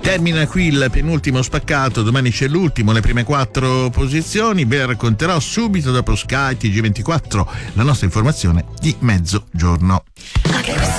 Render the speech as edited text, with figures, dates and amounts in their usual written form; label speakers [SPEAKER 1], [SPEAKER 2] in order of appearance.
[SPEAKER 1] Termina qui il penultimo spaccato, domani c'è l'ultimo, le prime 4 posizioni. Ve la racconterò subito dopo Sky TG24, la nostra informazione di mezzogiorno.